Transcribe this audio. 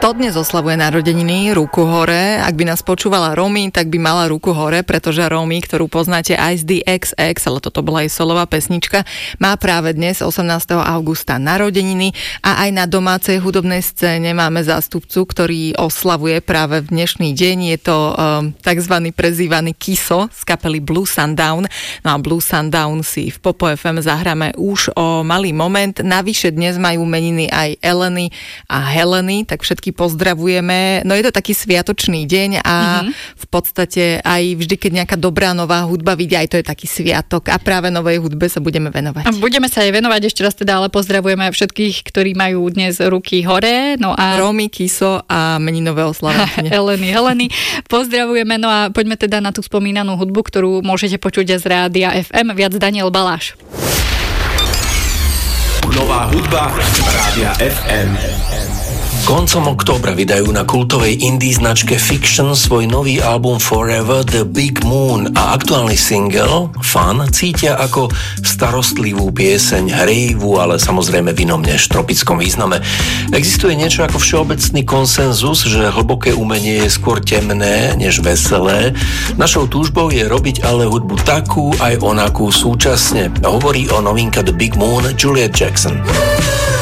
Kto dnes oslavuje narodeniny? Ruku hore. Ak by nás počúvala Romy, tak by mala ruku hore, pretože Romy, ktorú poznáte aj z DXX, ale toto bola aj solová pesnička, má práve dnes 18. augusta narodeniny a aj na domácej hudobnej scéne máme zástupcu, ktorý oslavuje práve v dnešný deň. Je to takzvaný prezývaný Kiso z kapely Blue Sundown. No a Blue Sundown si v Popo FM zahráme už o malý moment. Navyše dnes majú meniny aj Eleny a Heleny, tak všetky pozdravujeme. No je to taký sviatočný deň a v podstate aj vždy, keď nejaká dobrá nová hudba vidia, aj to je taký sviatok a práve novej hudbe sa budeme venovať. Budeme sa aj venovať ešte raz teda, ale pozdravujeme všetkých, ktorí majú dnes ruky hore. No a Romy, Kiso a meninové oslavy. Heleny. Pozdravujeme, no a poďme teda na tú spomínanú hudbu, ktorú môžete počuť z Rádia FM. Viac Daniel Baláš. Nová hudba Rádia FM. Koncom októbra vydajú na kultovej indie značke Fiction svoj nový album Forever the Big Moon a aktuálny single Fun cítia ako starostlivú pieseň, hrejivú, ale samozrejme v inom než tropickom význame. Existuje niečo ako všeobecný konsenzus, že hlboké umenie je skôr temné než veselé. Našou túžbou je robiť ale hudbu takú aj onakú súčasne. Hovorí o novinka The Big Moon Juliet Jackson.